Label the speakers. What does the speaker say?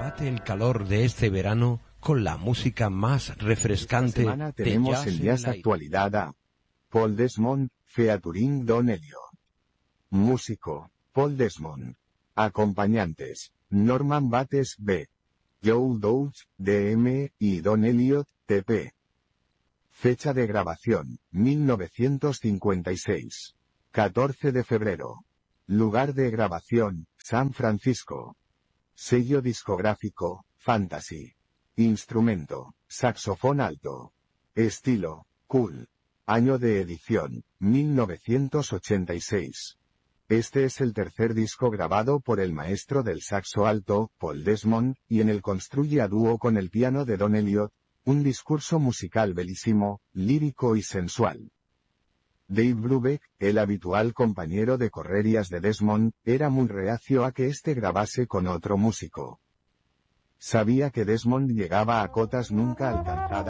Speaker 1: Combate el calor de este verano con la música más refrescante.
Speaker 2: Esta semana tenemos en Jazz Actualidad a Paul Desmond, featuring Don Elliott. Músico, Paul Desmond. Acompañantes, Norman Bates B., Joe Dowd, DM, y Don Elliott, TP. Fecha de grabación, 1956. 14 de febrero. Lugar de grabación, San Francisco. Sello discográfico, Fantasy. Instrumento, saxofón alto. Estilo, cool. Año de edición, 1986. Este es el tercer disco grabado por el maestro del saxo alto, Paul Desmond, y en el construye a dúo con el piano de Don Elliott, un discurso musical bellísimo, lírico y sensual. Dave Brubeck, el habitual compañero de correrías de Desmond, era muy reacio a que éste grabase con otro músico. Sabía que Desmond llegaba a cotas nunca alcanzadas.